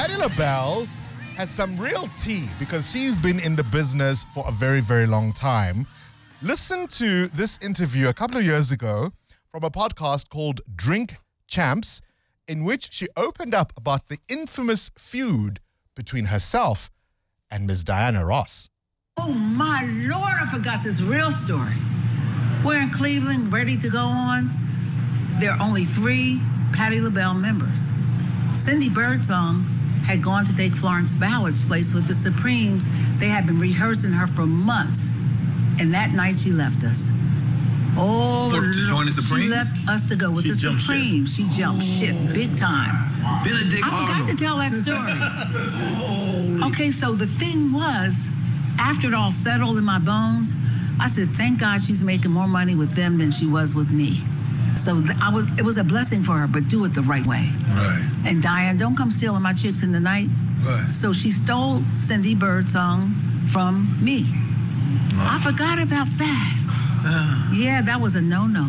Patti LaBelle has some real tea because she's been in the business for a very, very long time. Listen to this interview a couple of years ago from a podcast called Drink Champs, in which she opened up about the infamous feud between herself and Ms. Diana Ross. Oh my Lord, I forgot this real story. We're in Cleveland, ready to go on. There are only 3 Patti LaBelle members. Cindy Birdsong had gone to take Florence Ballard's place with the Supremes. They had been rehearsing her for months. And that night she left us. Oh, to join the Supremes? She left us to go with the Supremes. She jumped ship big time. Benedict I forgot to tell that story. Okay, so the thing was, after it all settled in my bones, I said, thank God she's making more money with them than she was with me. So it was a blessing for her, but do it the right way. Right. And Diane, don't come stealing my chicks in the night. Right. So she stole Cindy Birdsong from me. I forgot about that. Yeah, that was a no-no.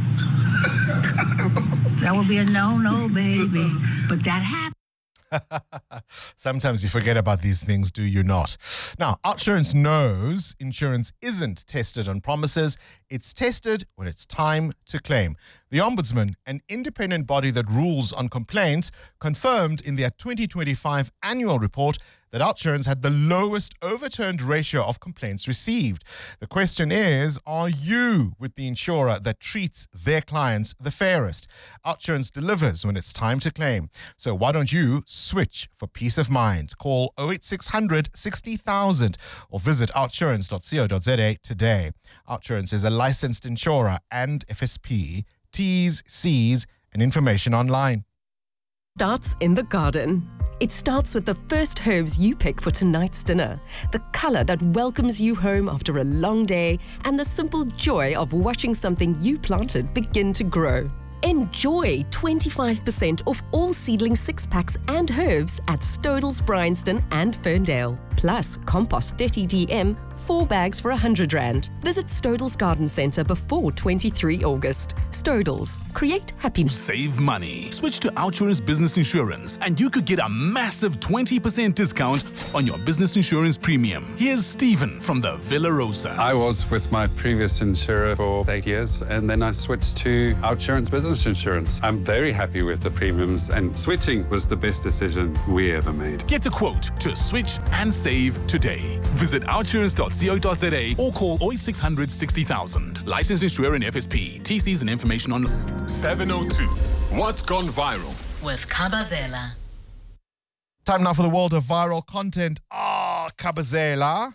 That would be a no-no, baby. But that happened. Sometimes you forget about these things, do you not? Now, OUTsurance knows insurance isn't tested on promises. It's tested when it's time to claim. The Ombudsman, an independent body that rules on complaints, confirmed in their 2025 annual report that OUTsurance had the lowest overturned ratio of complaints received. The question is, are you with the insurer that treats their clients the fairest? OUTsurance delivers when it's time to claim. So why don't you switch for peace of mind? Call 08600 60,000 or visit outsurance.co.za today. OUTsurance is a licensed insurer and FSP. T's, C's, and information online. Starts in the garden. It starts with the first herbs you pick for tonight's dinner, the color that welcomes you home after a long day, and the simple joy of watching something you planted begin to grow. Enjoy 25% off all seedling 6-packs and herbs at Stodels, Bryanston and Ferndale. Plus, compost 30 DM, 4 bags for R100. Visit Stodels Garden Centre before 23 August. Stodels, create happiness. Save money. Switch to OUTsurance Business Insurance and you could get a massive 20% discount on your business insurance premium. Here's Stephen from the Villa Rosa. I was with my previous insurer for 8 years and then I switched to OUTsurance Business Insurance. I'm very happy with the premiums and switching was the best decision we ever made. Get a quote to switch and save today. Visit outsurance.co.za or call 08600 60,000. Licensed insurer and FSP. TCs and information on 702. What's gone viral? With Kabazela. Time now for the world of viral content. Kabazela.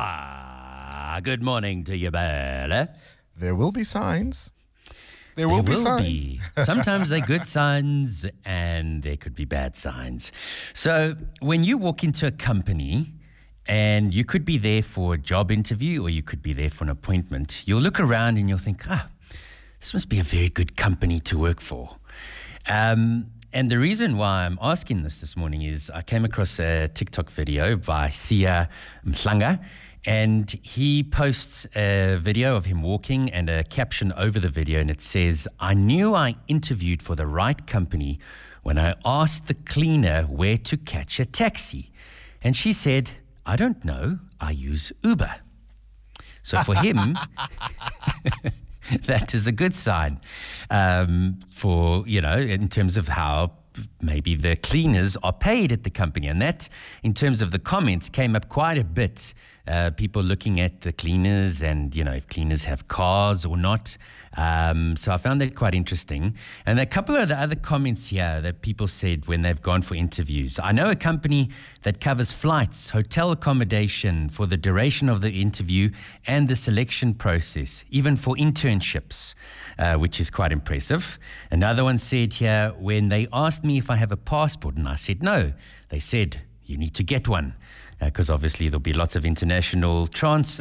Good morning to you, Bella. There will be signs. There will be signs. Sometimes they're good signs and there could be bad signs. So when you walk into a company and you could be there for a job interview or you could be there for an appointment, you'll look around and you'll think, this must be a very good company to work for. And the reason why I'm asking this morning is I came across a TikTok video by Sia Mhlanga, and he posts a video of him walking and a caption over the video, and it says, I knew I interviewed for the right company when I asked the cleaner where to catch a taxi. And she said, I don't know, I use Uber. So for him, that is a good sign for, in terms of how maybe the cleaners are paid at the company. And that, in terms of the comments, came up quite a bit. People looking at the cleaners and, if cleaners have cars or not. So I found that quite interesting. And a couple of the other comments here that people said when they've gone for interviews. I know a company that covers flights, hotel accommodation for the duration of the interview and the selection process, even for internships, which is quite impressive. Another one said here, when they asked me if I have a passport and I said no, they said, you need to get one. Because obviously there'll be lots of international flights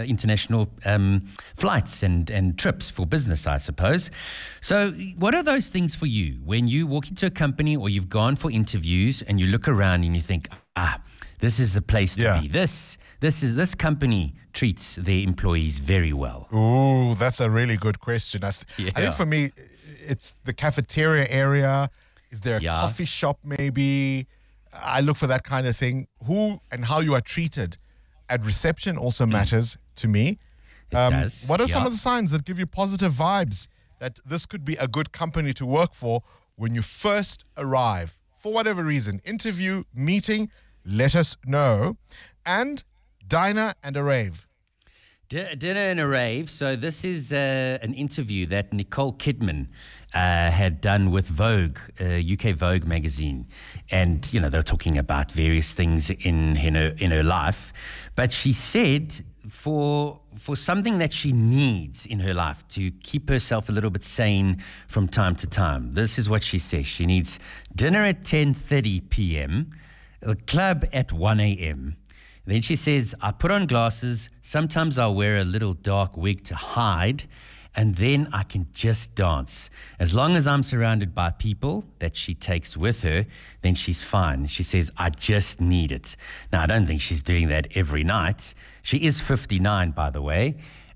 and trips for business, I suppose. So what are those things for you when you walk into a company or you've gone for interviews and you look around and you think, this is the place to be. This company treats their employees very well. Ooh, that's a really good question. I think for me, it's the cafeteria area. Is there a coffee shop maybe? I look for that kind of thing. Who and how you are treated at reception also matters to me. It does. What are some Yeah. of the signs that give you positive vibes that this could be a good company to work for when you first arrive? For whatever reason, interview, meeting, let us know. And diner and a rave. Dinner and a rave. So this is an interview that Nicole Kidman had done with Vogue, UK Vogue magazine, and they were talking about various things in her life. But she said for something that she needs in her life to keep herself a little bit sane from time to time, this is what she says. She needs dinner at 10:30 p.m., a club at 1 a.m. Then she says, I put on glasses, sometimes I'll wear a little dark wig to hide, and then I can just dance. As long as I'm surrounded by people that she takes with her, then she's fine. She says, I just need it. Now, I don't think she's doing that every night. She is 59, by the way,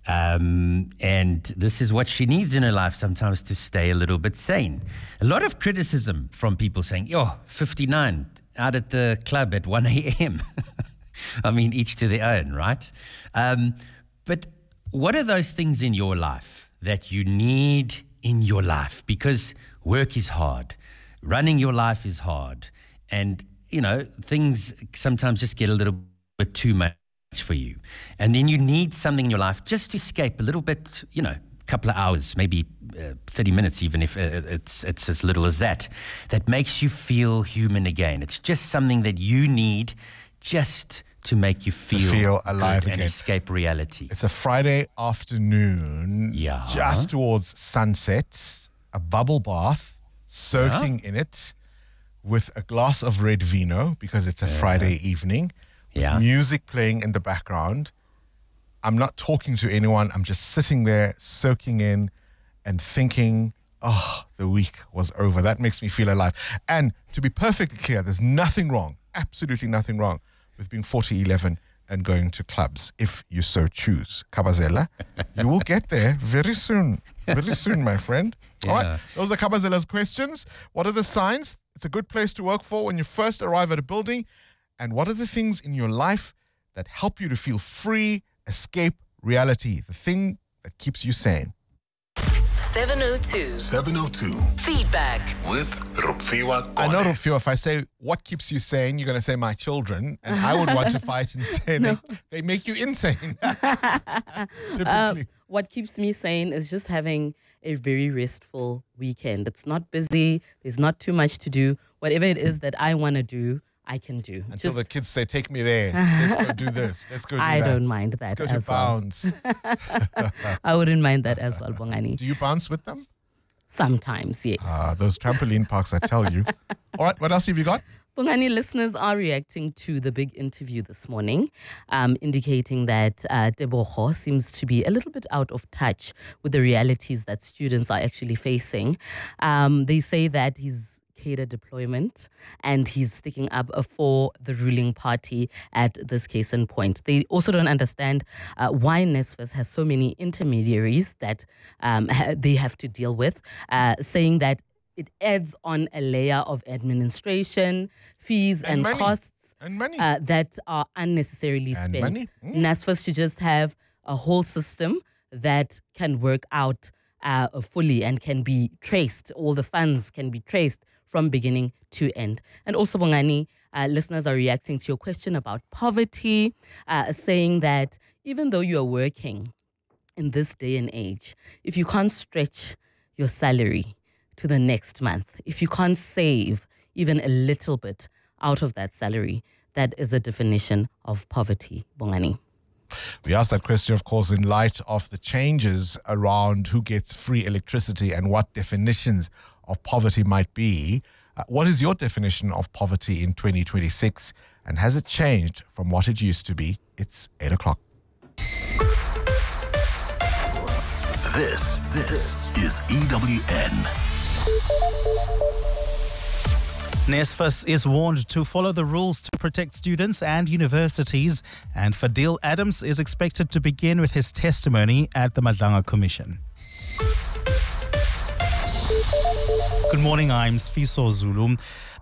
and this is what she needs in her life sometimes to stay a little bit sane. A lot of criticism from people saying, 59, out at the club at 1 a.m., I mean, each to their own, right? But what are those things in your life that you need in your life? Because work is hard. Running your life is hard. And, things sometimes just get a little bit too much for you. And then you need something in your life just to escape a little bit, a couple of hours, maybe 30 minutes, even if it's as little as that makes you feel human again. It's just something that you need just to make you feel alive good and again. Escape reality. It's a Friday afternoon, just towards sunset, a bubble bath, soaking in it with a glass of red vino because it's a Friday evening, with music playing in the background. I'm not talking to anyone. I'm just sitting there, soaking in and thinking, the week was over. That makes me feel alive. And to be perfectly clear, there's nothing wrong, absolutely nothing wrong with being 40-11 and going to clubs if you so choose. Kabazela, you will get there very soon, my friend. Yeah. All right, those are Kabazela's questions. What are the signs it's a good place to work for when you first arrive at a building? And what are the things in your life that help you to feel free, escape reality, the thing that keeps you sane? 702 Feedback with Rupfiwa I know, Kone. Rufio, if I say, what keeps you sane, you're going to say, my children. And I would want to fight and say, they make you insane. Typically. What keeps me sane is just having a very restful weekend. It's not busy. There's not too much to do. Whatever it is that I want to do, I can do. Until the kids say, take me there. Let's go do this. Let's go do that. I don't mind that Let's go as to well. bounce. I wouldn't mind that as well, Bongani. Do you bounce with them? Sometimes, yes. Those trampoline parks, I tell you. All right, what else have you got? Bongani, listeners are reacting to the big interview this morning, indicating that Tebogo seems to be a little bit out of touch with the realities that students are actually facing. They say that he's cadre deployment and he's sticking up for the ruling party at this case in point. They also don't understand why NSFAS has so many intermediaries that they have to deal with, saying that it adds on a layer of administration, fees and money. costs And money. that are unnecessarily And spent. money. NSFAS should just have a whole system that can work out fully and can be traced. All the funds can be traced from beginning to end. And also, Bongani, listeners are reacting to your question about poverty, saying that even though you're working in this day and age, if you can't stretch your salary to the next month, if you can't save even a little bit out of that salary, that is a definition of poverty, Bongani. We asked that question, of course, in light of the changes around who gets free electricity and what definitions of poverty might be. What is your definition of poverty in 2026? And has it changed from what it used to be? It's 8 o'clock. This is EWN. NSFAS is warned to follow the rules to protect students and universities, and Fadil Adams is expected to begin with his testimony at the Madlanga Commission. Good morning, I'm Sfiso Zulu.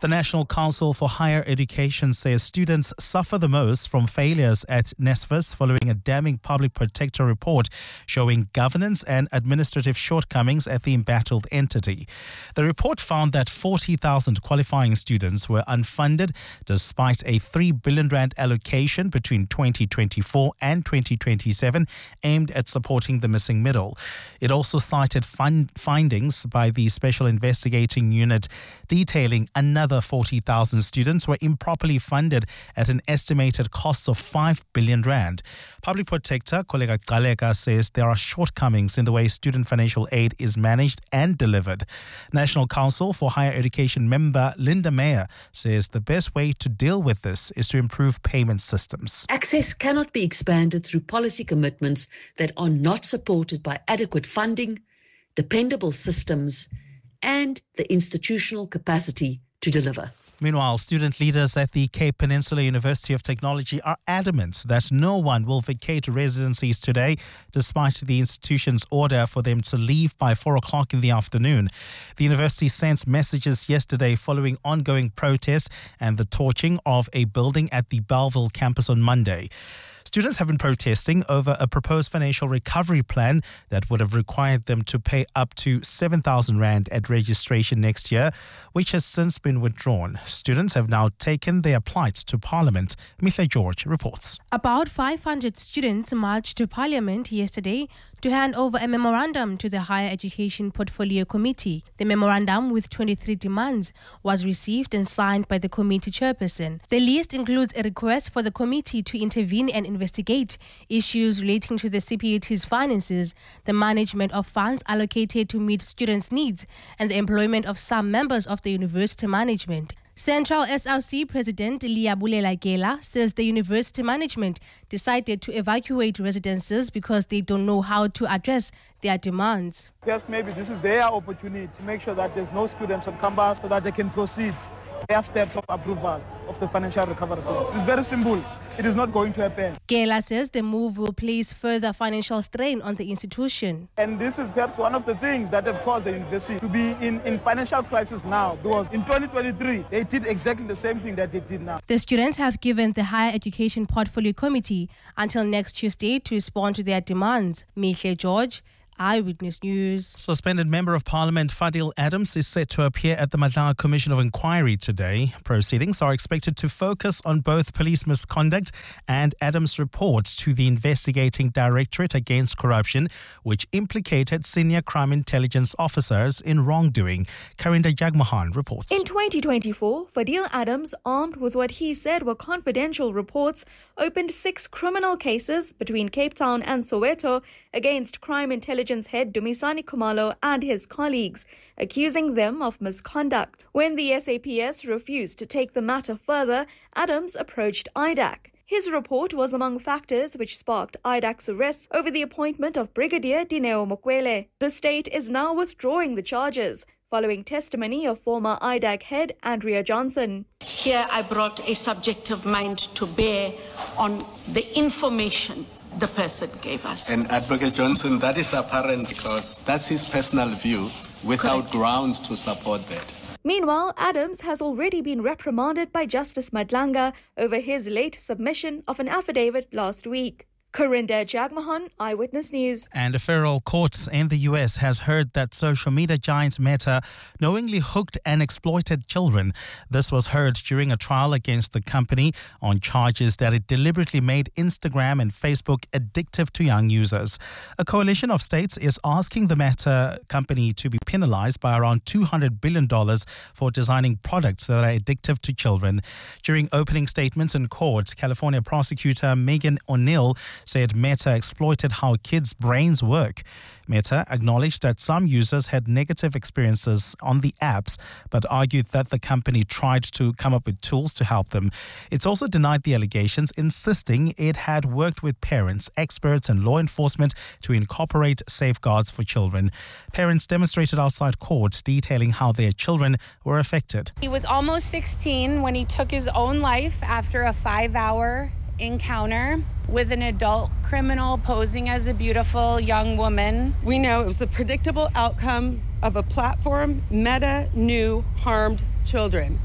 The National Council for Higher Education says students suffer the most from failures at NSFAS following a damning public protector report showing governance and administrative shortcomings at the embattled entity. The report found that 40,000 qualifying students were unfunded despite a 3 billion rand allocation between 2024 and 2027 aimed at supporting the missing middle. It also cited findings by the Special Investigating Unit detailing another 40,000 students were improperly funded at an estimated cost of 5 billion rand. Public Protector Koleka Galeka says there are shortcomings in the way student financial aid is managed and delivered. National Council for Higher Education member Linda Meyer says the best way to deal with this is to improve payment systems. Access cannot be expanded through policy commitments that are not supported by adequate funding, dependable systems, and the institutional capacity to deliver. Meanwhile, student leaders at the Cape Peninsula University of Technology are adamant that no one will vacate residencies today, despite the institution's order for them to leave by 4 o'clock in the afternoon. The university sent messages yesterday following ongoing protests and the torching of a building at the Belleville campus on Monday. Students have been protesting over a proposed financial recovery plan that would have required them to pay up to 7,000 rand at registration next year, which has since been withdrawn. Students have now taken their plight to Parliament. Mitha George reports. About 500 students marched to Parliament yesterday to hand over a memorandum to the Higher Education Portfolio Committee. The memorandum, with 23 demands, was received and signed by the committee chairperson. The list includes a request for the committee to intervene and investigate issues relating to the CPUT's finances, the management of funds allocated to meet students' needs, and the employment of some members of the university management. Central SRC President Liabulela Gela says the university management decided to evacuate residences because they don't know how to address their demands. Perhaps maybe this is their opportunity to make sure that there's no students on campus so that they can proceed their steps of approval of the financial recovery plan. It's very simple. It is not going to happen. Gela says the move will place further financial strain on the institution. And this is perhaps one of the things that have caused the university to be in financial crisis now, because in 2023, they did exactly the same thing that they did now. The students have given the Higher Education Portfolio Committee until next Tuesday to respond to their demands. Mitha George, Eyewitness News. Suspended Member of Parliament Fadil Adams is set to appear at the Madlanga Commission of Inquiry today. Proceedings are expected to focus on both police misconduct and Adams' report to the Investigating Directorate Against Corruption, which implicated senior crime intelligence officers in wrongdoing. Karinda Jagmohan reports. In 2024, Fadil Adams, armed with what he said were confidential reports, opened 6 criminal cases between Cape Town and Soweto against crime intelligence head Dumisani Khumalo and his colleagues, accusing them of misconduct. When the SAPS refused to take the matter further, Adams approached IDAC. His report was among factors which sparked IDAC's arrest over the appointment of Brigadier Dineo Mokwele. The state is now withdrawing the charges, following testimony of former IDAC head Andrea Johnson. Here I brought a subjective mind to bear on the information the person gave us. And Advocate Johnson, that is apparent because that's his personal view without grounds to support that. Meanwhile, Adams has already been reprimanded by Justice Madlanga over his late submission of an affidavit last week. Karinda Jagmohan, Eyewitness News. And a federal court in the U.S. has heard that social media giant Meta knowingly hooked and exploited children. This was heard during a trial against the company on charges that it deliberately made Instagram and Facebook addictive to young users. A coalition of states is asking the Meta company to be penalized by around $200 billion for designing products that are addictive to children. During opening statements in court, California prosecutor Megan O'Neill said Meta exploited how kids' brains work. Meta acknowledged that some users had negative experiences on the apps, but argued that the company tried to come up with tools to help them. It's also denied the allegations, insisting it had worked with parents, experts, and law enforcement to incorporate safeguards for children. Parents demonstrated outside court, detailing how their children were affected. He was almost 16 when he took his own life after a 5-hour encounter with an adult criminal posing as a beautiful young woman. We know it was the predictable outcome of a platform Meta knew harmed children.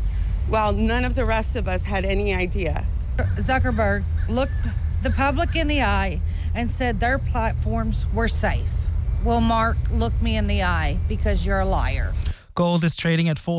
while none of the rest of us had any idea. Zuckerberg looked the public in the eye and said their platforms were safe. Well, Mark, look me in the eye because you're a liar. Gold is trading at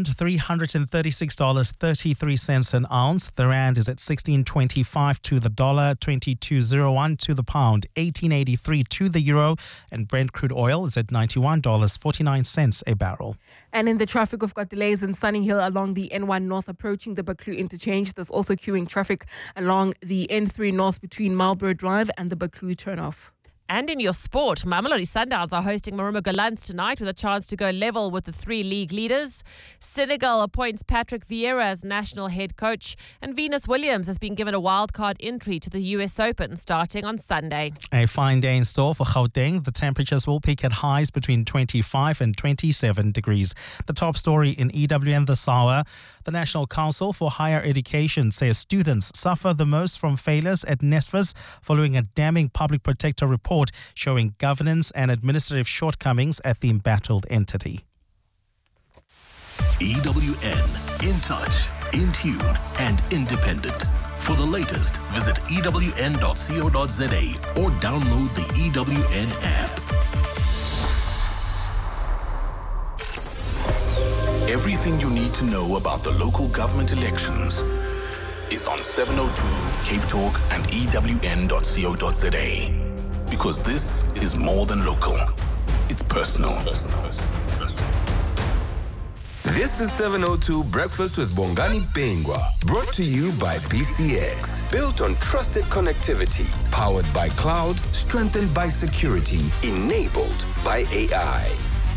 $4,336.33 an ounce. The rand is at 16.25 to the dollar, 22.01 to the pound, 18.83 to the euro, and Brent crude oil is at $91.49 a barrel. And in the traffic, we've got delays in Sunny Hill along the N1 North approaching the Baklu interchange. There's also queuing traffic along the N3 North between Marlborough Drive and the Baklu turnoff. And in your sport, Mamelodi Sundowns are hosting Marumba Gallants tonight with a chance to go level with the three league leaders. Senegal appoints Patrick Vieira as national head coach, and Venus Williams has been given a wildcard entry to the US Open starting on Sunday. A fine day in store for Gauteng. The temperatures will peak at highs between 25 and 27 degrees. The top story in EWN this hour. The National Council for Higher Education says students suffer the most from failures at NSFAS following a damning public protector report showing governance and administrative shortcomings at the embattled entity. EWN, in touch, in tune, and independent. For the latest, visit ewn.co.za or download the EWN app. Everything you need to know about the local government elections is on 702 Cape Talk and ewn.co.za. Because this is more than local. It's personal. This is 702 Breakfast with Bongani Bingwa, brought to you by BCX. Built on trusted connectivity, powered by cloud, strengthened by security, enabled by AI.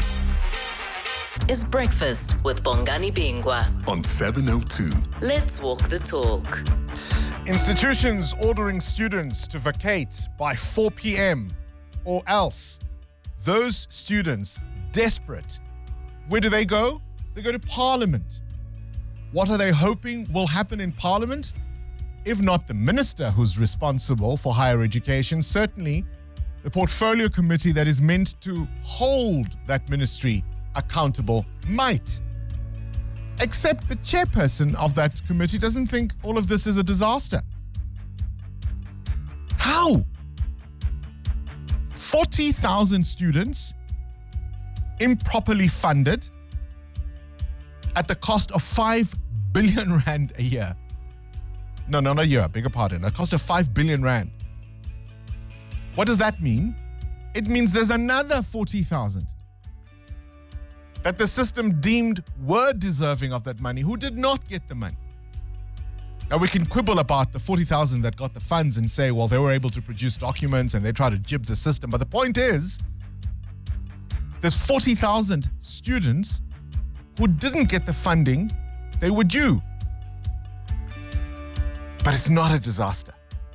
Is Breakfast with Bongani Bingwa on 702. Let's walk the talk. Institutions ordering students to vacate by 4 p.m. or else. Those students, desperate. Where do they go? They go to Parliament. What are they hoping will happen in Parliament? If not the minister who's responsible for higher education, certainly the portfolio committee that is meant to hold that ministry accountable might. Except the chairperson of that committee doesn't think all of this is a disaster. How? 40,000 students improperly funded at the cost of 5 billion rand a year. No, not a year, bigger pardon. A cost of 5 billion rand. What does that mean? It means there's another 40,000 that the system deemed were deserving of that money, who did not get the money. Now, we can quibble about the 40,000 that got the funds and say, well, they were able to produce documents and they try to jib the system. But the point is, there's 40,000 students who didn't get the funding they were due. But it's not a disaster.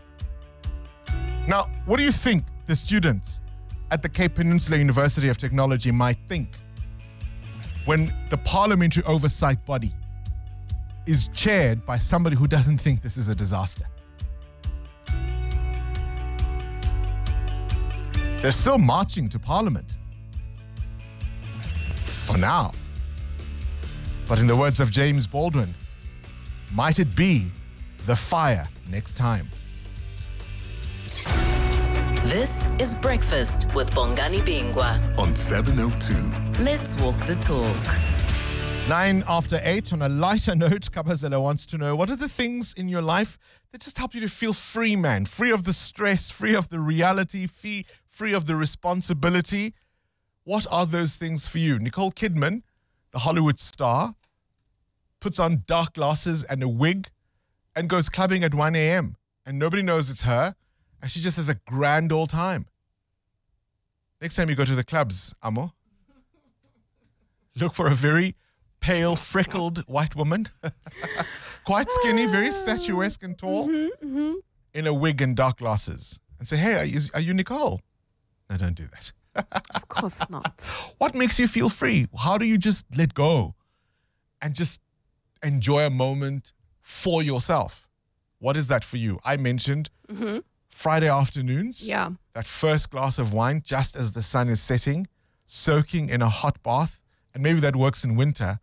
Now, what do you think the students at the Cape Peninsula University of Technology might think when the parliamentary oversight body is chaired by somebody who doesn't think this is a disaster? They're still marching to Parliament. For now. But in the words of James Baldwin, might it be the fire next time? This is Breakfast with Bongani Bingwa on 702. Let's walk the talk. 8:09. On a lighter note, Kabazela wants to know, what are the things in your life that just help you to feel free, man? Free of the stress, free of the reality, free of the responsibility. What are those things for you? Nicole Kidman, the Hollywood star, puts on dark glasses and a wig and goes clubbing at 1 a.m. and nobody knows it's her. And she just has a grand old time. Next time you go to the clubs, Amo, look for a very pale, freckled white woman. Quite skinny, very statuesque and tall, in a wig and dark glasses. And say, hey, are you Nicole? No, don't do that. Of course not. What makes you feel free? How do you just let go and just enjoy a moment for yourself? What is that for you? I mentioned Friday afternoons. Yeah. That first glass of wine just as the sun is setting, soaking in a hot bath. And maybe that works in winter,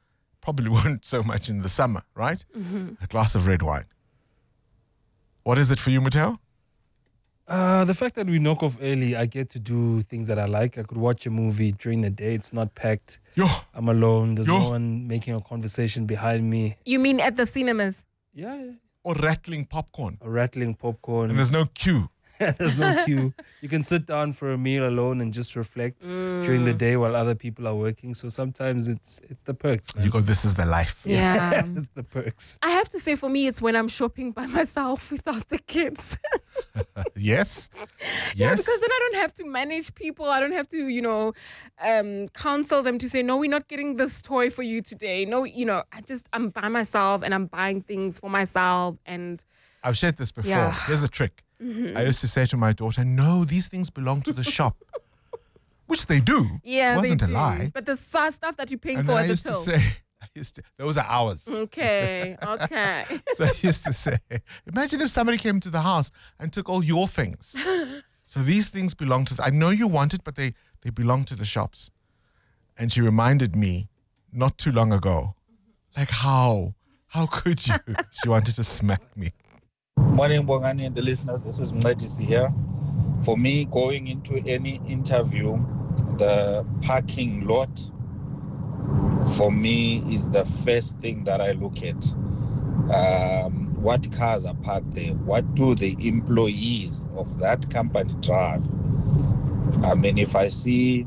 probably weren't so much in the summer, right? Mhm. A glass of red wine. What is it for you, Mateo? The fact that we knock off early, I get to do things that I like. I could watch a movie during the day. It's not packed. I'm alone. There's no one making a conversation behind me. You mean at the cinemas? Yeah. Or rattling popcorn. Or rattling popcorn. And there's no queue. There's no queue. You can sit down for a meal alone and just reflect during the day while other people are working. So sometimes it's the perks. Man. You go, this is the life. Yeah. It's the perks. I have to say, for me, it's when I'm shopping by myself without the kids. Yes. Yeah, Yes. because then I don't have to manage people. I don't have to, counsel them to say, no, we're not getting this toy for you today. No, I'm by myself and I'm buying things for myself. And I've shared this before. Yeah. Here's a trick. Mhm. I used to say to my daughter, no, these things belong to the shop. Which they do. yeah, It wasn't they a do. lie. But the stuff that you're paying And for then at I the used to till. say, those are ours. Okay. So I used to say, imagine if somebody came to the house and took all your things. So these things belong to, I know you want it, but they belong to the shops. And she reminded me not too long ago, like how could you? She wanted to smack me. Morning, Bongani and the listeners. This is Mledisi here. For me, going into any interview, the parking lot, for me, is the first thing that I look at. What cars are parked there? What do the employees of that company drive? I mean, if I see,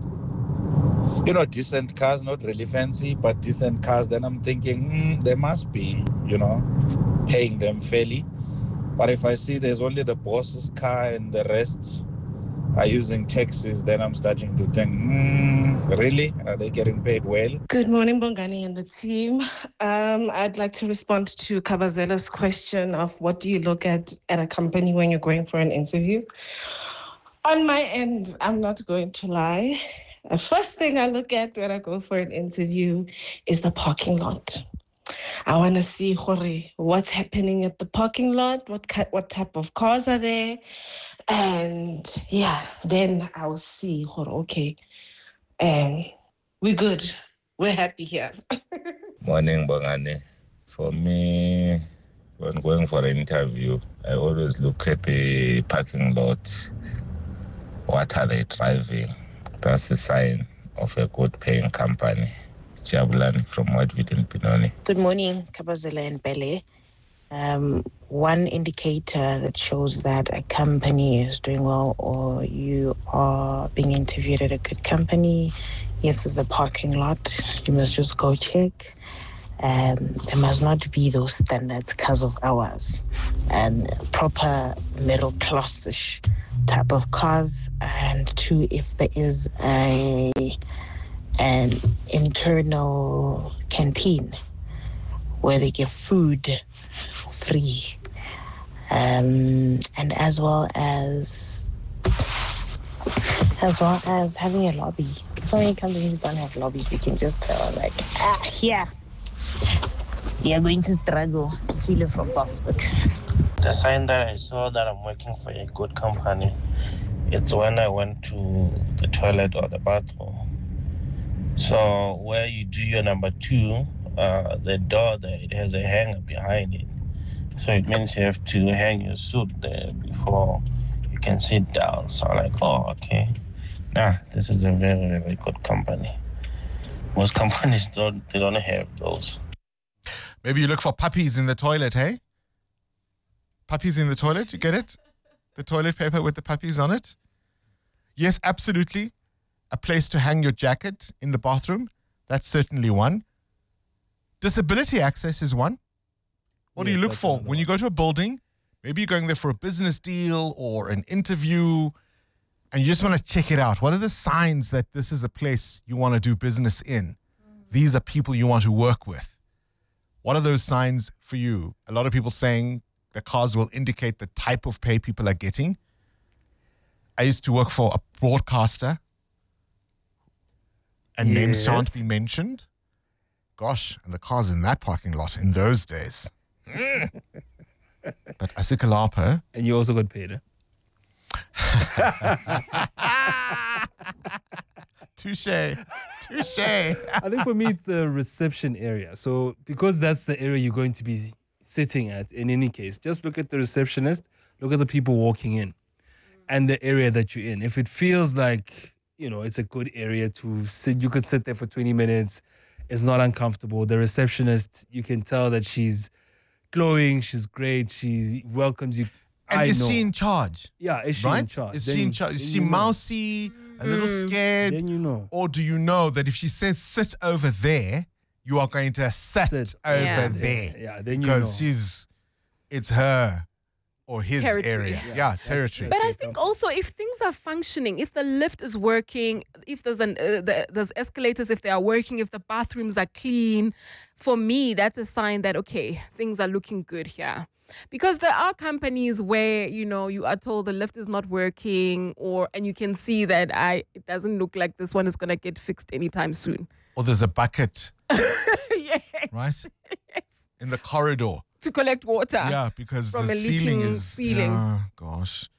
decent cars, not really fancy, but decent cars, then I'm thinking, they must be, paying them fairly. But if I see there's only the boss's car and the rest are using taxis, then I'm starting to think, really? Are they getting paid well? Good morning, Bongani and the team. I'd like to respond to Kabazela's question of what do you look at a company when you're going for an interview? On my end, I'm not going to lie. The first thing I look at when I go for an interview is the parking lot. I want to see what's happening at the parking lot, what type of cars are there, and then I'll see, okay, we're good, we're happy here. Morning, Bongani. For me, when going for an interview, I always look at the parking lot. What are they driving? That's a sign of a good paying company. Jabulan from Whitefield in Pinoni. Good morning, Kabazela and Bele. One indicator that shows that a company is doing well or you are being interviewed at a good company, yes, is the parking lot. You must just go check. There must not be those standard cars of ours. Proper middle class-ish type of cars. And two, if there is an internal canteen where they give food for free, and as well as having a lobby. So many companies don't have lobbies. You can just tell, here you're going to struggle if you live from Boxburg. The sign that I saw that I'm working for a good company, it's when I went to the toilet or the bathroom. So where you do your number 2, the door there, it has a hanger behind it. So it means you have to hang your suit there before you can sit down. So I'm like, okay. This is a very, very good company. Most companies don't have those. Maybe you look for puppies in the toilet, hey? Puppies in the toilet, you get it? The toilet paper with the puppies on it? Yes, absolutely. A place to hang your jacket in the bathroom. That's certainly one. Disability access is one. What do you look for? When you go to a building, maybe you're going there for a business deal or an interview, and you just want to check it out. What are the signs that this is a place you want to do business in? These are people you want to work with. What are those signs for you? A lot of people saying the cars will indicate the type of pay people are getting. I used to work for a broadcaster, and names shan't be mentioned. Gosh, and the cars in that parking lot in those days. But Asikalapo. And you also got paid, Touche. Touche. I think for me, it's the reception area. So because that's the area you're going to be sitting at in any case, just look at the receptionist, look at the people walking in and the area that you're in. If it feels like, it's a good area to sit, you could sit there for 20 minutes. It's not uncomfortable. The receptionist, you can tell that she's glowing, she's great, she welcomes you. And is she in charge? Yeah, is she in charge? Is she in charge? Is she mousy, a little scared? Then you know. Or do you know that if she says sit over there, you are going to sit over there? Yeah, then because it's her or his territory. area. Yeah, territory. But I think also if things are functioning, if the lift is working, if there's escalators, if they are working, if the bathrooms are clean, for me, that's a sign that, okay, things are looking good here. Because there are companies where, you are told the lift is not working and you can see that it doesn't look like this one is going to get fixed anytime soon. Or there's a bucket. Yes. Right? Yes. In the corridor. To collect water. Yeah, because from the a ceiling leaking is... ceiling. Oh, gosh.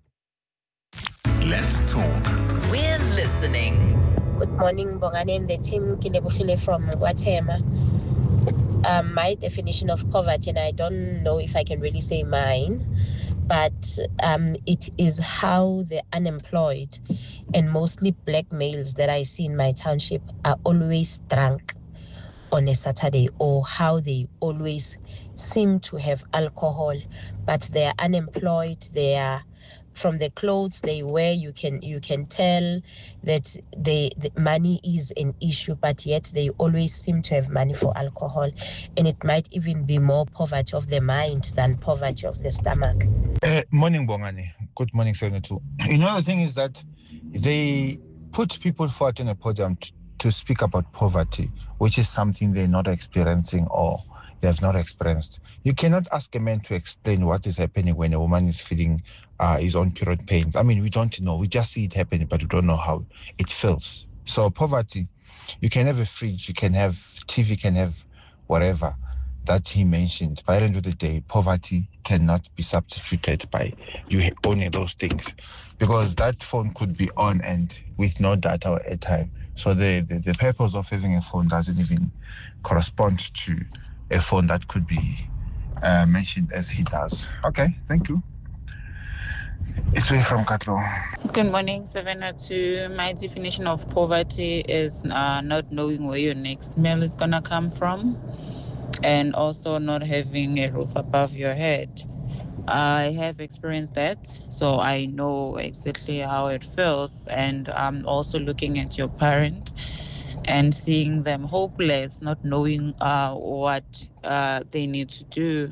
Let's talk. We're listening. Good morning, Bongani and the team. Kilebufile from Guatemala. My definition of poverty, and I don't know if I can really say mine, but it is how the unemployed and mostly black males that I see in my township are always drunk on a Saturday, or how they always seem to have alcohol, but they are unemployed. They are, from the clothes they wear, you can tell that the money is an issue, but yet they always seem to have money for alcohol, and it might even be more poverty of the mind than poverty of the stomach. Morning, Bongani. Good morning, Senator. The thing is that they put people forward on a podium to speak about poverty, which is something they're not experiencing or they have not experienced. You cannot ask a man to explain what is happening when a woman is feeling his own period pains. I mean, we don't know. We just see it happening, but we don't know how it feels. So poverty, you can have a fridge, you can have TV, you can have whatever that he mentioned. By the end of the day, poverty cannot be substituted by you owning those things, because that phone could be on and with no data or airtime. So the purpose of having a phone doesn't even correspond to a phone that could be mentioned as he does. Okay, thank you. It's way from Katlo. Good morning, 702. My definition of poverty is not knowing where your next meal is going to come from, and also not having a roof above your head. I have experienced that, so I know exactly how it feels. And I'm also looking at your parent and seeing them hopeless, not knowing what they need to do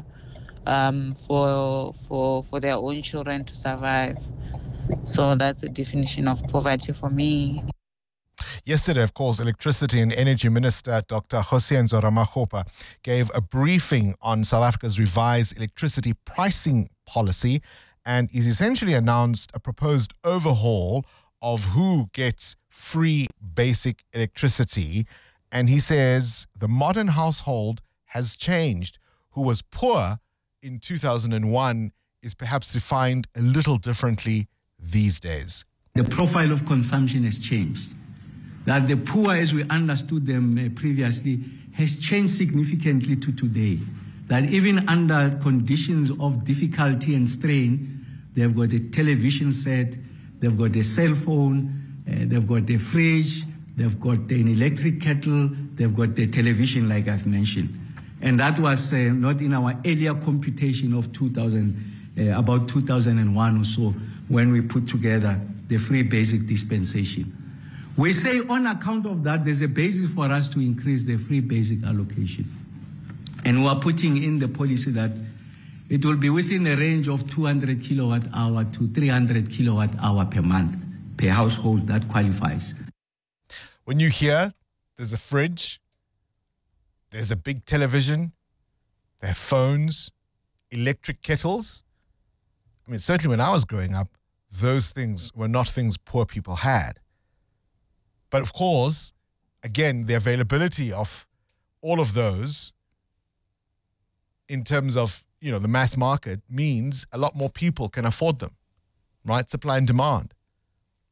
for their own children to survive. So that's the definition of poverty for me. Yesterday, of course, Electricity and Energy Minister Dr. Kgosientsho Ramokgopa gave a briefing on South Africa's revised electricity pricing policy, and he's essentially announced a proposed overhaul of who gets free basic electricity. And he says the modern household has changed. Who was poor in 2001 is perhaps defined a little differently these days. The profile of consumption has changed. That the poor, as we understood them previously, has changed significantly to today. That even under conditions of difficulty and strain, they've got a television set, they've got a cell phone, they've got a fridge, they've got an electric kettle, they've got the television, like I've mentioned. And that was not in our earlier computation of about 2001 or so, when we put together the free basic dispensation. We say on account of that, there's a basis for us to increase the free basic allocation. And we are putting in the policy that it will be within a range of 200 kilowatt hour to 300 kilowatt hour per month per household that qualifies. When you hear there's a fridge, there's a big television, there are phones, electric kettles. I mean, certainly when I was growing up, those things were not things poor people had. But of course, again, the availability of all of those in terms of, the mass market means a lot more people can afford them, right? Supply and demand.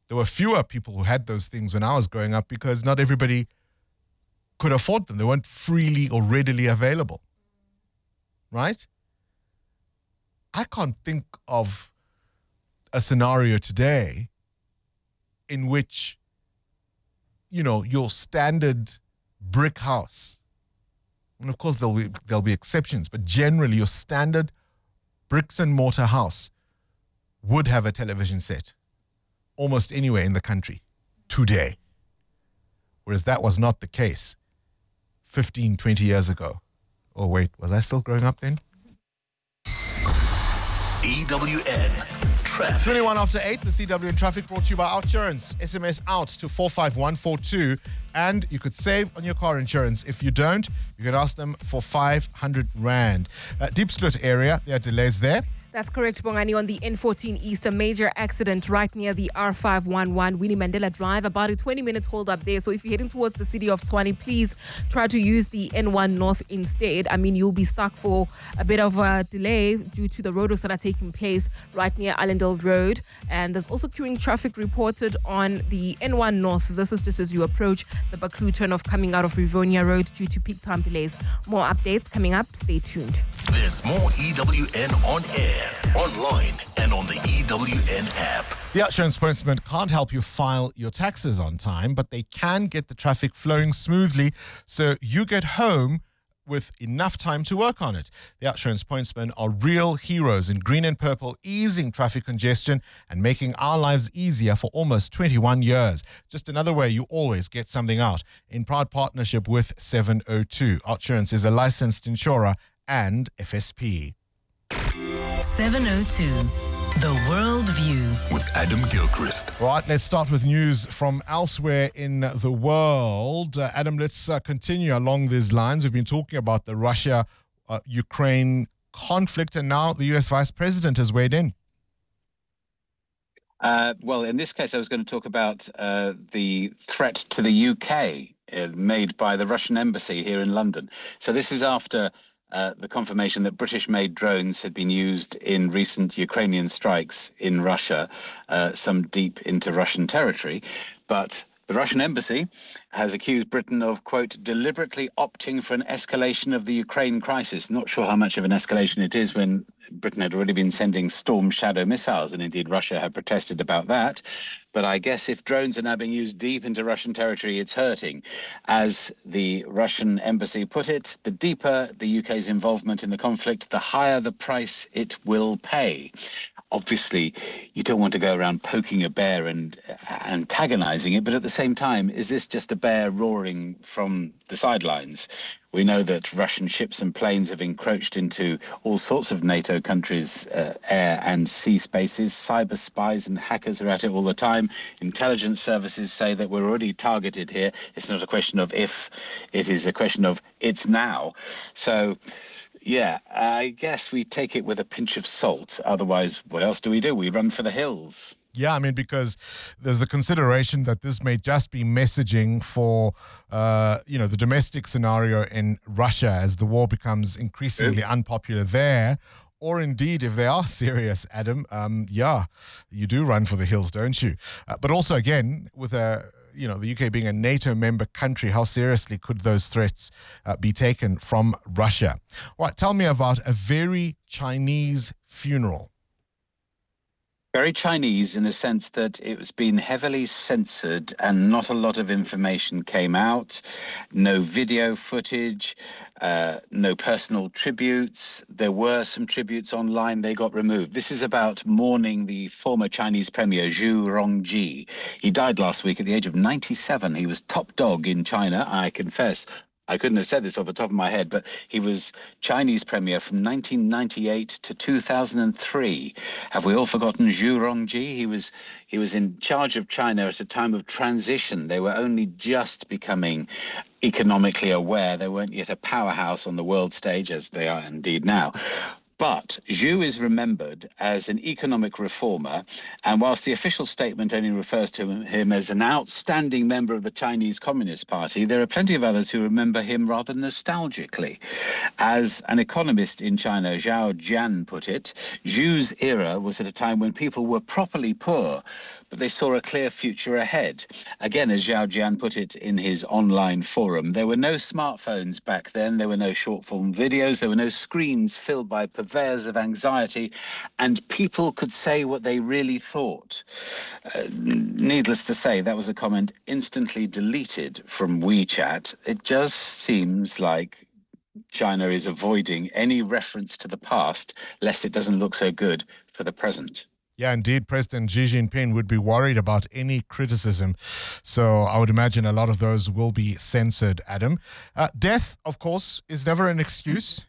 There were fewer people who had those things when I was growing up because not everybody could afford them. They weren't freely or readily available. Right? I can't think of a scenario today in which, your standard brick house, and of course there'll be exceptions, but generally your standard bricks and mortar house would have a television set almost anywhere in the country today. Whereas that was not the case 15, 20 years ago. Oh, wait, was I still growing up then? EWN Traffic. 21 after 8, the CWN Traffic brought to you by Outsurance. SMS out to 45142 and you could save on your car insurance. If you don't, you can ask them for 500 Rand. Diepsloot area, there are delays there. That's correct, Bongani. On the N14 East, a major accident right near the R511 Winnie Mandela Drive. About a 20-minute hold up there. So if you're heading towards the city of Tshwane, please try to use the N1 North instead. I mean, you'll be stuck for a bit of a delay due to the roadworks that are taking place right near Allendale Road. And there's also queuing traffic reported on the N1 North. This is just as you approach the Baklu turnoff coming out of Rivonia Road due to peak time delays. More updates coming up. Stay tuned. There's more EWN on air, online, and on the EWN app. The Outsurance Postman can't help you file your taxes on time, but they can get the traffic flowing smoothly so you get home with enough time to work on it. The Outsurance Postmen are real heroes in green and purple, easing traffic congestion and making our lives easier for almost 21 years. Just another way you always get something out. In proud partnership with 702. Outsurance is a licensed insurer and FSP. 702, The World View. With Adam Gilchrist. Right, let's start with news from elsewhere in the world. Adam, let's continue along these lines. We've been talking about the Russia-Ukraine conflict, and now the U.S. Vice President has weighed in. Well, in this case, I was going to talk about the threat to the UK made by the Russian embassy here in London. So this is after the confirmation that British-made drones had been used in recent Ukrainian strikes in Russia, some deep into Russian territory. But the Russian embassy has accused Britain of, quote, deliberately opting for an escalation of the Ukraine crisis. Not sure how much of an escalation it is when Britain had already been sending Storm Shadow missiles, and indeed Russia had protested about that. But I guess if drones are now being used deep into Russian territory, it's hurting. As the Russian embassy put it, the deeper the UK's involvement in the conflict, the higher the price it will pay. Obviously, you don't want to go around poking a bear and antagonizing it, but at the same time, is this just a bear roaring from the sidelines? We know that Russian ships and planes have encroached into all sorts of NATO countries' air and sea spaces. Cyber spies and hackers are at it all the time. Intelligence services say that we're already targeted here. It's not a question of if, it is a question of it's now. So, yeah, I guess we take it with a pinch of salt. Otherwise, what else do? We run for the hills. Yeah, I mean, because there's the consideration that this may just be messaging for, the domestic scenario in Russia as the war becomes increasingly unpopular there. Or indeed, if they are serious, Adam, you do run for the hills, don't you? But also, again, with the UK being a NATO member country, how seriously could those threats be taken from Russia? All right, tell me about a very Chinese funeral. Very Chinese in the sense that it was been heavily censored and not a lot of information came out. No video footage, no personal tributes. There were some tributes online, they got removed. This is about mourning the former Chinese premier, Zhu Rongji. He died last week at the age of 97. He was top dog in China, I confess. I couldn't have said this off the top of my head, but he was Chinese premier from 1998 to 2003. Have we all forgotten Zhu Rongji? He was in charge of China at a time of transition. They were only just becoming economically aware. They weren't yet a powerhouse on the world stage, as they are indeed now. But Zhu is remembered as an economic reformer, and whilst the official statement only refers to him as an outstanding member of the Chinese Communist Party, there are plenty of others who remember him rather nostalgically. As an economist in China, Zhao Jian, put it, Zhu's era was at a time when people were properly poor, but they saw a clear future ahead. Again, as Zhao Jian put it in his online forum, there were no smartphones back then, there were no short-form videos, there were no screens filled by purveyors of anxiety, and people could say what they really thought. Needless to say, that was a comment instantly deleted from WeChat. It just seems like China is avoiding any reference to the past, lest it doesn't look so good for the present. Yeah, indeed, President Xi Jinping would be worried about any criticism. So I would imagine a lot of those will be censored, Adam. Death, of course, is never an excuse.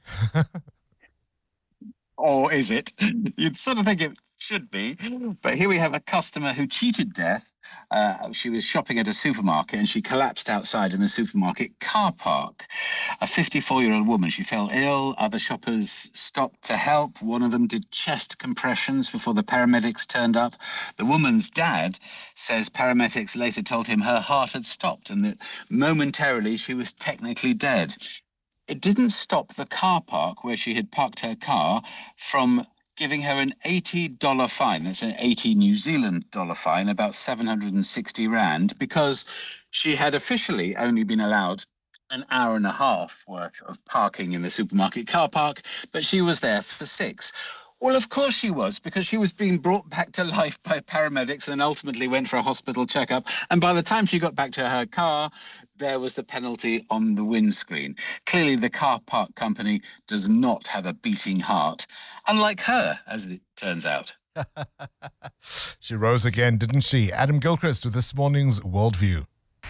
Or is it? You'd sort of think it should be. But here we have a customer who cheated death. She was shopping at a supermarket and she collapsed outside in the supermarket car park. A 54-year-old woman, she fell ill. Other shoppers stopped to help. One of them did chest compressions before the paramedics turned up. The woman's dad says paramedics later told him her heart had stopped and that momentarily she was technically dead. It didn't stop the car park where she had parked her car from giving her an $80 fine. That's an 80 New Zealand dollar fine, about 760 Rand, because she had officially only been allowed an hour and a half worth of parking in the supermarket car park, but she was there for 6. Well, of course she was, because she was being brought back to life by paramedics and ultimately went for a hospital checkup. And by the time she got back to her car, there was the penalty on the windscreen. Clearly, the car park company does not have a beating heart, unlike her, as it turns out. She rose again, didn't she? Adam Gilchrist with this morning's Worldview.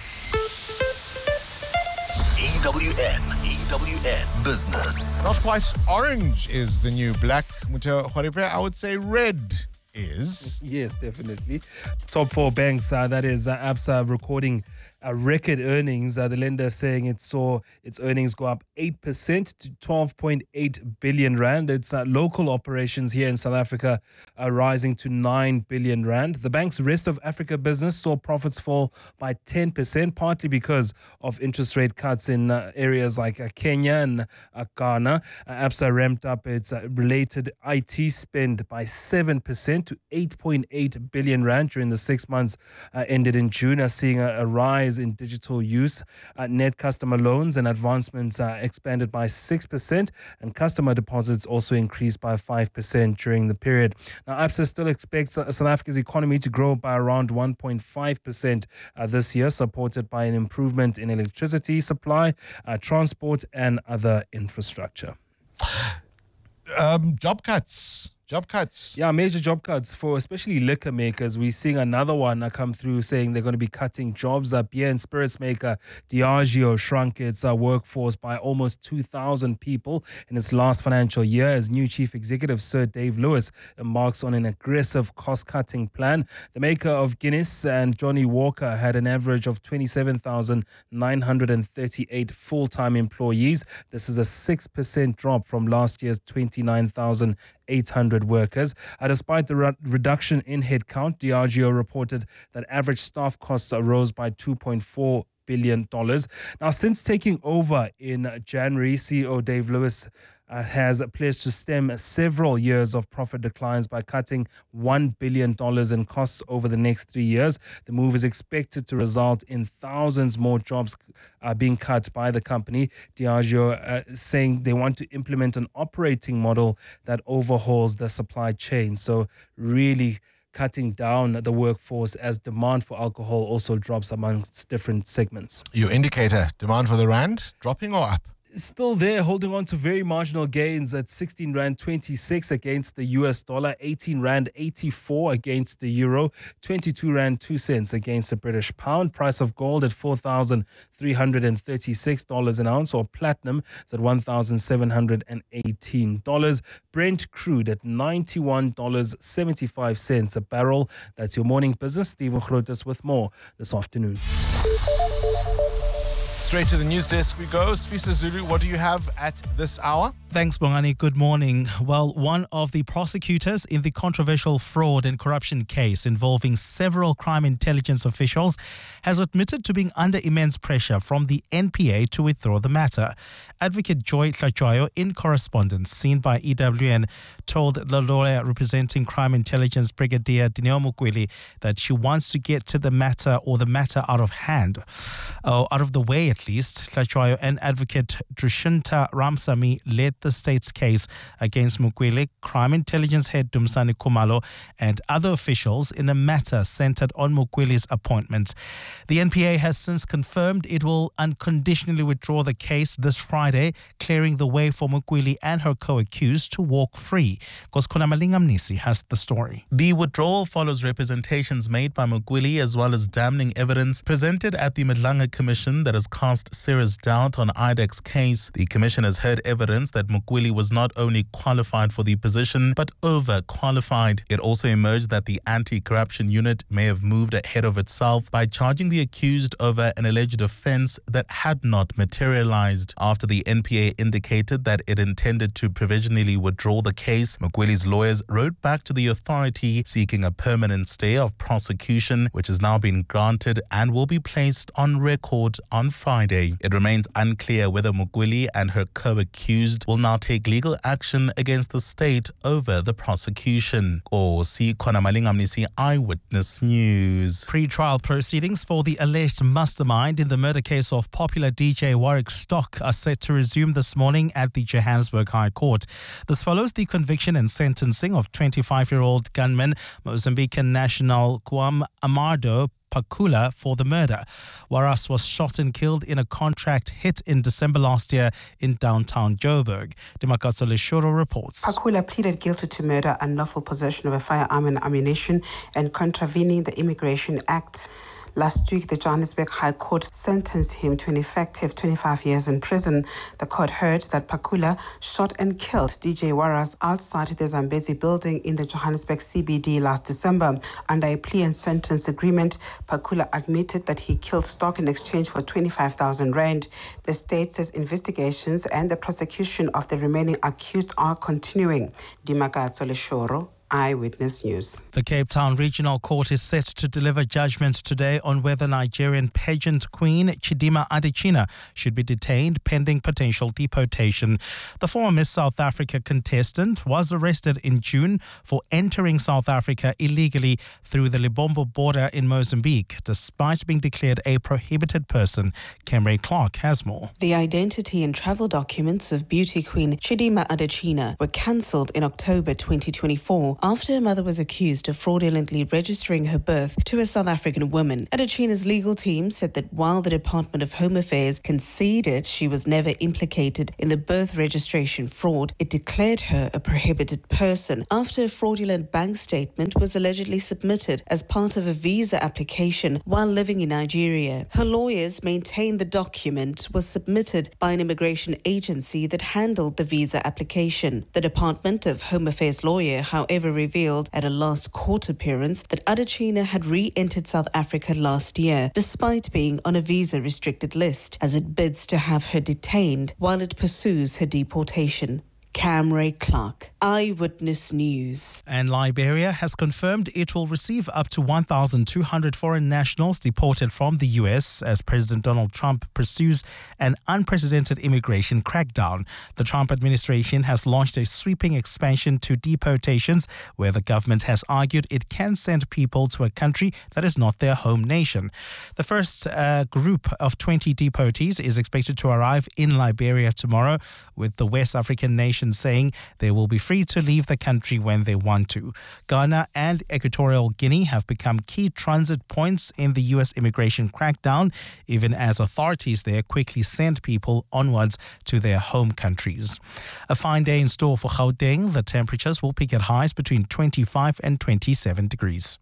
EWN Business. Not quite orange is the new black. I would say red is. Yes, definitely. Top 4 banks, that is Absa recording record earnings. The lender saying it saw its earnings go up 8% to 12.8 billion rand. Its local operations here in South Africa are rising to 9 billion rand. The bank's rest of Africa business saw profits fall by 10%, partly because of interest rate cuts in areas like Kenya and Ghana. Absa ramped up its related IT spend by 7% to 8.8 billion rand during the 6 months ended in June, seeing a rise in digital use. Net customer loans and advancements expanded by 6%, and customer deposits also increased by 5% during the period. Now, Absa still expects South Africa's economy to grow by around 1.5% this year, supported by an improvement in electricity supply, transport, and other infrastructure. Job cuts. Yeah, major job cuts for especially liquor makers. We're seeing another one come through saying they're going to be cutting jobs. Beer and spirits maker Diageo shrunk its workforce by almost 2,000 people in its last financial year as new chief executive Sir Dave Lewis embarks on an aggressive cost-cutting plan. The maker of Guinness and Johnny Walker had an average of 27,938 full-time employees. This is a 6% drop from last year's 29,800 workers. Despite the reduction in headcount, Diageo reported that average staff costs rose by $2.4 billion. Now, since taking over in January, CEO Dave Lewis has pledged to stem several years of profit declines by cutting $1 billion in costs over the next 3 years. The move is expected to result in thousands more jobs being cut by the company. Diageo saying they want to implement an operating model that overhauls the supply chain. So really cutting down the workforce as demand for alcohol also drops amongst different segments. Your indicator, demand for the rand, dropping or up? Still there, holding on to very marginal gains at 16 Rand 26 against the US dollar, 18 Rand 84 against the euro, 22 Rand 2 cents against the British pound. Price of gold at $4,336 an ounce, or platinum is at $1,718. Brent crude at $91.75 a barrel. That's your morning business. Stephen Grotes with more this afternoon. Straight to the news desk we go. Sfisa Zulu, what do you have at this hour? Thanks, Bongani. Good morning. Well, one of the prosecutors in the controversial fraud and corruption case involving several crime intelligence officials has admitted to being under immense pressure from the NPA to withdraw the matter. Advocate Joy Tlajoyo, in correspondence seen by EWN, told the lawyer representing crime intelligence Brigadier Dineo Mukweli that she wants to get to the matter out of hand, out of the way at least. Tlajoyo and Advocate Drushinta Ramsamy led the state's case against Mukweli, crime intelligence head Dumsani Kumalo, and other officials in a matter centered on Mukweli's appointment. The NPA has since confirmed it will unconditionally withdraw the case this Friday, clearing the way for Mukweli and her co-accused to walk free. Koskona Malingamnisi has the story. The withdrawal follows representations made by Mukweli as well as damning evidence presented at the Madlanga Commission that has cast serious doubt on IDEC's case. The commission has heard evidence that Mukweli was not only qualified for the position but overqualified. It also emerged that the anti-corruption unit may have moved ahead of itself by charging the accused over an alleged offence that had not materialized. After the NPA indicated that it intended to provisionally withdraw the case, Mukweli's lawyers wrote back to the authority seeking a permanent stay of prosecution, which has now been granted and will be placed on record on Friday. It remains unclear whether Mukweli and her co-accused will now take legal action against the state over the prosecution. Koskona Malingamnisi, Eyewitness News. Pre-trial proceedings for the alleged mastermind in the murder case of popular DJ Warwick Stock are set to resume this morning at the Johannesburg High Court. This follows the conviction and sentencing of 25-year-old gunman Mozambican national Guam Amardo Pakula for the murder. Waras was shot and killed in a contract hit in December last year in downtown Joburg. Dimakatso Leshoro reports. Pakula pleaded guilty to murder, unlawful possession of a firearm and ammunition, and contravening the Immigration Act. Last week, the Johannesburg High Court sentenced him to an effective 25 years in prison. The court heard that Pakula shot and killed DJ Waras outside the Zambezi building in the Johannesburg CBD last December. Under a plea and sentence agreement, Pakula admitted that he killed Stock in exchange for 25,000 rand. The state says investigations and the prosecution of the remaining accused are continuing. Dimakatso Leshoro, Eyewitness News. The Cape Town Regional Court is set to deliver judgment today on whether Nigerian pageant queen Chidima Adesina should be detained pending potential deportation. The former Miss South Africa contestant was arrested in June for entering South Africa illegally through the Libombo border in Mozambique, despite being declared a prohibited person. Camry Clark has more. The identity and travel documents of beauty queen Chidima Adesina were cancelled in October 2024. After her mother was accused of fraudulently registering her birth to a South African woman. Adesina's legal team said that while the Department of Home Affairs conceded she was never implicated in the birth registration fraud, it declared her a prohibited person after a fraudulent bank statement was allegedly submitted as part of a visa application while living in Nigeria. Her lawyers maintain the document was submitted by an immigration agency that handled the visa application. The Department of Home Affairs lawyer, however, revealed at a last court appearance that Adesina had re-entered South Africa last year, despite being on a visa-restricted list, as it bids to have her detained while it pursues her deportation. Camry Clark, Eyewitness News. And Liberia has confirmed it will receive up to 1,200 foreign nationals deported from the U.S. as President Donald Trump pursues an unprecedented immigration crackdown. The Trump administration has launched a sweeping expansion to deportations, where the government has argued it can send people to a country that is not their home nation. The first group of 20 deportees is expected to arrive in Liberia tomorrow, with the West African nation saying they will be free to leave the country when they want to. Ghana and Equatorial Guinea have become key transit points in the U.S. immigration crackdown, even as authorities there quickly send people onwards to their home countries. A fine day in store for Gauteng. The temperatures will peak at highs between 25 and 27 degrees.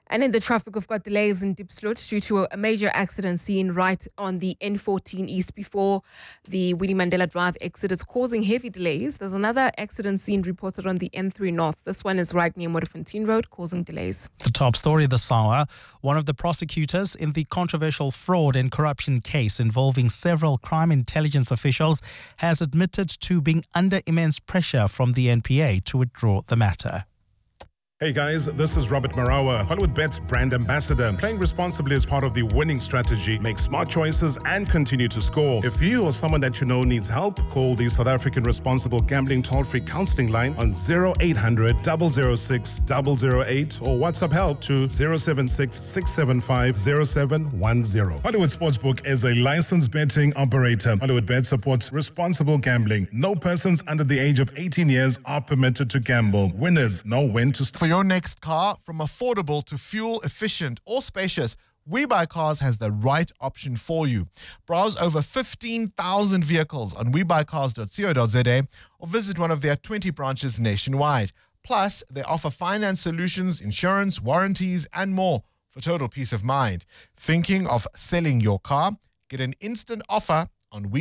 And in the traffic, we've got delays in Diepsloot due to a major accident scene right on the N14 East before the Winnie Mandela Drive exit is causing heavy delays. There's another accident scene reported on the N3 North. This one is right near Modderfontein Road, causing delays. The top story this hour, one of the prosecutors in the controversial fraud and corruption case involving several crime intelligence officials has admitted to being under immense pressure from the NPA to withdraw the matter. Hey guys, this is Robert Marawa, HollywoodBet's brand ambassador. Playing responsibly is part of the winning strategy. Make smart choices and continue to score. If you or someone that you know needs help, call the South African Responsible Gambling Toll-Free Counseling Line on 0800 006 008 or WhatsApp help to 076 675 0710. Hollywood Sportsbook is a licensed betting operator. HollywoodBet supports responsible gambling. No persons under the age of 18 years are permitted to gamble. Winners know when to start. For your next car, from affordable to fuel efficient or spacious, WeBuyCars has the right option for you. Browse over 15,000 vehicles on webuycars.co.za or visit one of their 20 branches nationwide. Plus, they offer finance solutions, insurance, warranties, and more for total peace of mind. Thinking of selling your car? Get an instant offer on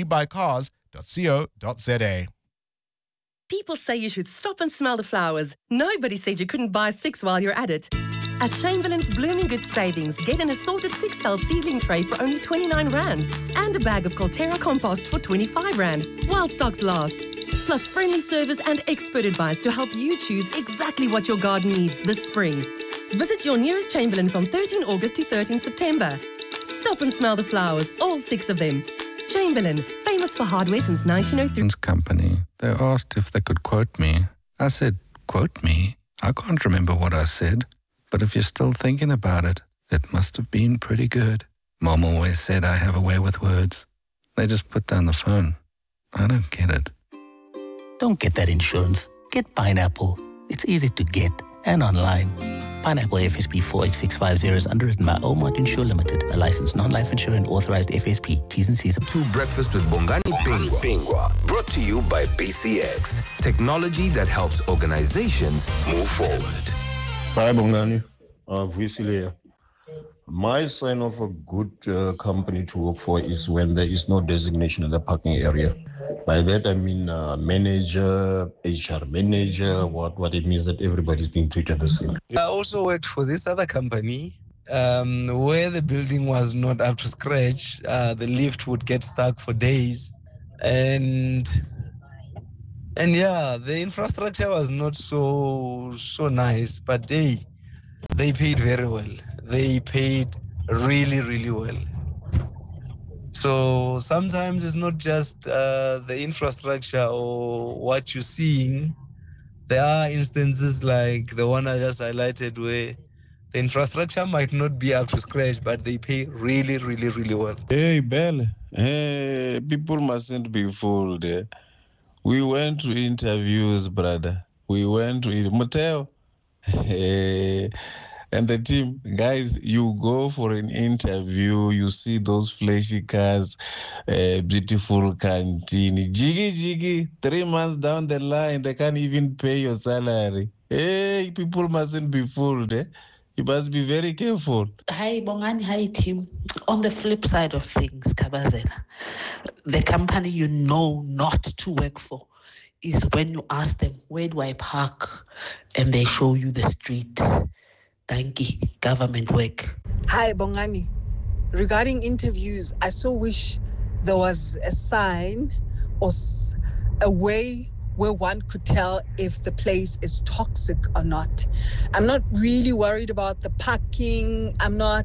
webuycars.co.za. People say you should stop and smell the flowers. Nobody said you couldn't buy 6 while you're at it. At Chamberlain's Blooming Goods Savings, get an assorted 6-cell seedling tray for only 29 Rand and a bag of Colterra compost for 25 Rand while stocks last. Plus friendly service and expert advice to help you choose exactly what your garden needs this spring. Visit your nearest Chamberlain from 13 August to 13 September. Stop and smell the flowers, all 6 of them. Chamberlain, famous for hardware since 1903. Company. They asked if they could quote me. I said, quote me? I can't remember what I said, but if you're still thinking about it, it must have been pretty good. Mom always said I have a way with words. They just put down the phone. I don't get it. Don't get that insurance. Get Pineapple. It's easy to get and online. Pineapple FSP 48650 is underwritten by Omart Insure Limited, a licensed non-life insurer and authorized FSP. T's and C's. To Breakfast with Bongani Pingwa. Brought to you by BCX. Technology that helps organizations move forward. Hi, Bongani. Vuisile. My sign of a good company to work for is when there is no designation in the parking area. By that, I mean manager, HR manager, what it means that everybody's being treated the same. I also worked for this other company where the building was not up to scratch. The lift would get stuck for days. And yeah, the infrastructure was not so nice, but they paid very well. They paid really, really well. So sometimes it's not just the infrastructure or what you're seeing. There are instances like the one I just highlighted where the infrastructure might not be up to scratch, but they pay really, really, really well. Hey, Belle, people mustn't be fooled. We went to interviews, brother. We went to Mateo. And the team, guys, you go for an interview, you see those flashy cars, beautiful canteen, jiggy, 3 months down the line, they can't even pay your salary. Hey, people mustn't be fooled. You must be very careful. Hi, Bongani. Hi, team. On the flip side of things, Kabazela, the company you know not to work for is when you ask them, where do I park? And they show you the street. Thank you. Government work. Hi, Bongani. Regarding interviews, I so wish there was a sign or a way where one could tell if the place is toxic or not. I'm not really worried about the parking. I'm not